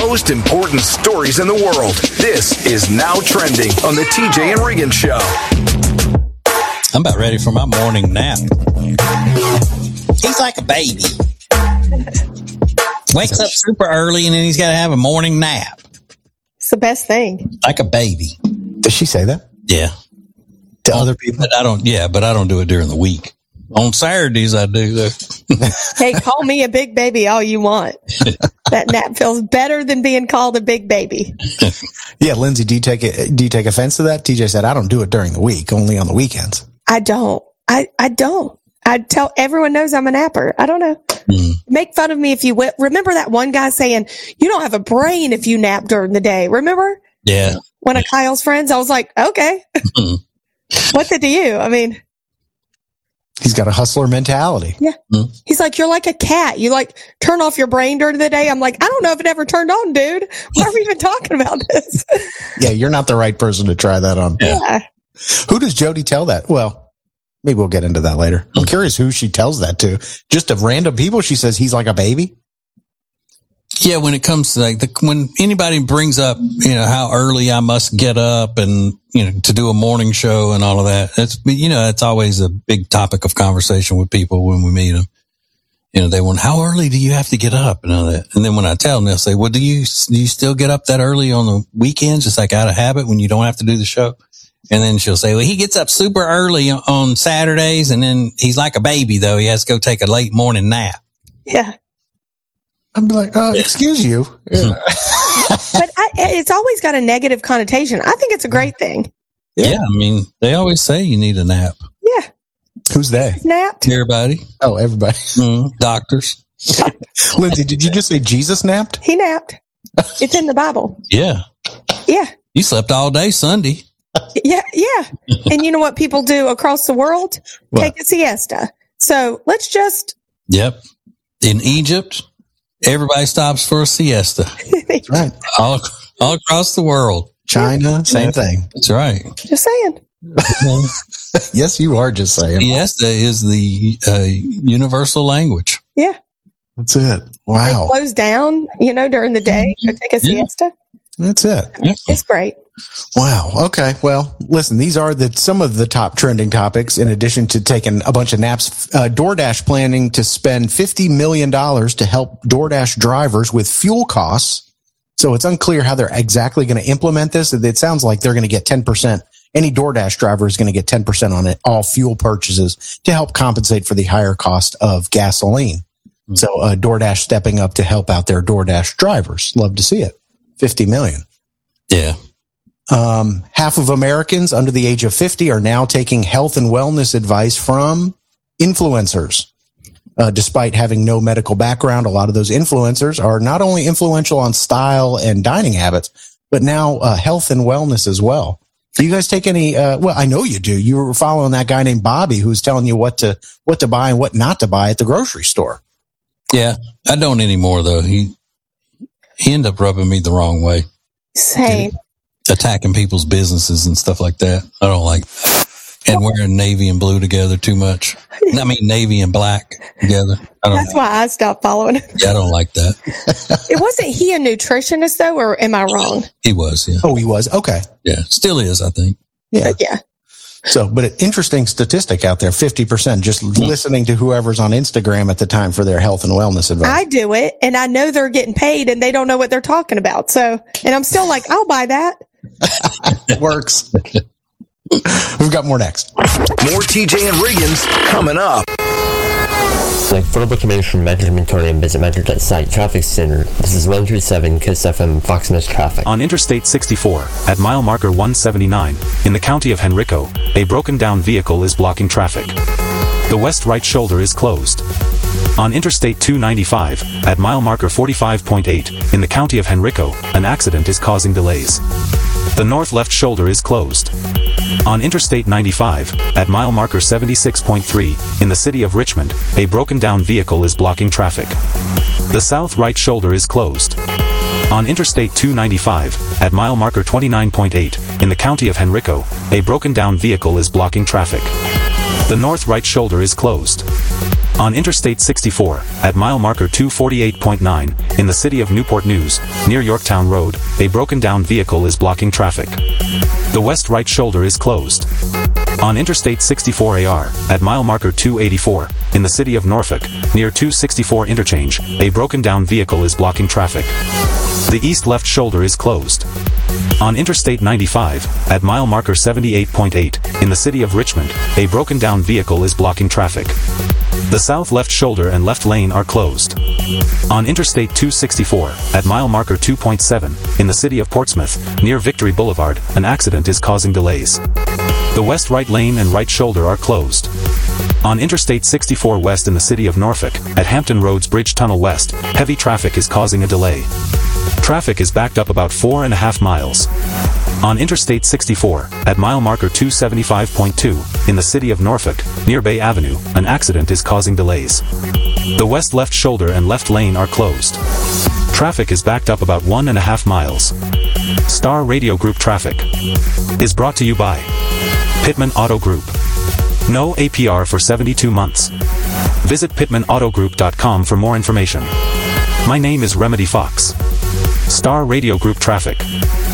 most important stories in the world. This is Now Trending on the TJ and Regan Show. I'm about ready for my morning nap. He's like a baby. Wakes up super early and then he's got to have a morning nap. It's the best thing. Like a baby. Does she say that? Yeah. To other people? But I don't do it during the week. On Saturdays, I do, though. Hey, call me a big baby all you want. That nap feels better than being called a big baby. Yeah, Lindsay, do you take offense to that? TJ said, I don't do it during the week, only on the weekends. I don't. I don't. I tell everyone knows I'm a napper. I don't know. Make fun of me if you will. Remember that one guy saying, you don't have a brain if you nap during the day. Remember? Yeah. One of Kyle's friends, I was like, okay. What's it to you? I mean, he's got a hustler mentality. Yeah. He's like, you're like a cat. You like turn off your brain during the day. I'm like, I don't know if it ever turned on, dude. Why are we even talking about this? Yeah, you're not the right person to try that on. Yeah. Who does Jody tell that? Well, maybe we'll get into that later. I'm curious who she tells that to. Just of random people. She says he's like a baby. Yeah, when it comes to when anybody brings up, how early I must get up and, to do a morning show and all of that, it's always a big topic of conversation with people when we meet them. They want, how early do you have to get up and all that? And then when I tell them, they'll say, well, do you still get up that early on the weekends, just like out of habit when you don't have to do the show? And then she'll say, well, he gets up super early on Saturdays and then he's like a baby though. He has to go take a late morning nap. Yeah. I'd be like, excuse you. Yeah. But it's always got a negative connotation. I think it's a great thing. Yeah, I mean, they always say you need a nap. Yeah. Who's they? Napped. Everybody. Oh, everybody. Doctors. Lindsay, did you just say Jesus napped? He napped. It's in the Bible. Yeah. Yeah. You slept all day Sunday. Yeah. Yeah. And you know what people do across the world? What? Take a siesta. So let's just. Yep. In Egypt, everybody stops for a siesta. That's right. All across the world. China, same thing. That's right. Just saying. Yes, you are just saying. Siesta is the universal language. Yeah. That's it. Wow. They close down, during the day. Go take a siesta. That's it. It's great. Wow. Okay. Well, listen, these are some of the top trending topics. In addition to taking a bunch of naps, DoorDash planning to spend $50 million to help DoorDash drivers with fuel costs. So it's unclear how they're exactly going to implement this. It sounds like they're going to get 10%. Any DoorDash driver is going to get 10% on all fuel purchases to help compensate for the higher cost of gasoline. Mm-hmm. So DoorDash stepping up to help out their DoorDash drivers. Love to see it. 50 million. Yeah. Half of Americans under the age of 50 are now taking health and wellness advice from influencers. Despite having no medical background, a lot of those influencers are not only influential on style and dining habits, but now health and wellness as well. Do you guys take any? Well, I know you do. You were following that guy named Bobby who was telling you what to buy and what not to buy at the grocery store. Yeah, I don't anymore though. He ended up rubbing me the wrong way. Same. Attacking people's businesses and stuff like that. I don't like that. And wearing navy and blue together too much. I mean, navy and black together. That's why I stopped following him. Yeah, I don't like that. It wasn't he a nutritionist though, or am I wrong? He was, yeah. Oh, he was? Okay. Yeah, still is, I think. Yeah. Yeah. So, but an interesting statistic out there, 50% just listening to whoever's on Instagram at the time for their health and wellness advice. I do it and I know they're getting paid and they don't know what they're talking about. So, and I'm still like, I'll buy that. It works. We've got more next. More TJ and Riggins coming up. Like further information from Metro Inventory, visit Metro.site Traffic Center. This is 137 KISS FM Fox News Traffic. On Interstate 64, at mile marker 179, in the county of Henrico, a broken down vehicle is blocking traffic. The west right shoulder is closed. On Interstate 295, at mile marker 45.8, in the county of Henrico, an accident is causing delays. The north left shoulder is closed. On Interstate 95, at mile marker 76.3, in the city of Richmond, a broken down vehicle is blocking traffic. The south right shoulder is closed. On Interstate 295, at mile marker 29.8, in the county of Henrico, a broken down vehicle is blocking traffic. The north right shoulder is closed. On Interstate 64, at mile marker 248.9, in the city of Newport News, near Yorktown Road, a broken-down vehicle is blocking traffic. The west right shoulder is closed. On Interstate 64 AR, at mile marker 284, in the city of Norfolk, near 264 interchange, a broken-down vehicle is blocking traffic. The east left shoulder is closed. On Interstate 95, at mile marker 78.8, in the city of Richmond, a broken-down vehicle is blocking traffic. The south left shoulder and left lane are closed. On Interstate 264, at mile marker 2.7, in the city of Portsmouth, near Victory Boulevard, an accident is causing delays. The west right lane and right shoulder are closed. On Interstate 64 west in the city of Norfolk, at Hampton Roads Bridge Tunnel West, heavy traffic is causing a delay. Traffic is backed up about 4.5 miles. On Interstate 64, at mile marker 275.2, in the city of Norfolk, near Bay Avenue, an accident is causing delays. The west left shoulder and left lane are closed. Traffic is backed up about 1.5 miles. Star Radio Group Traffic is brought to you by Pittman Auto Group. No APR for 72 months. Visit pittmanautogroup.com for more information. My name is Remedy Fox. Star Radio Group Traffic.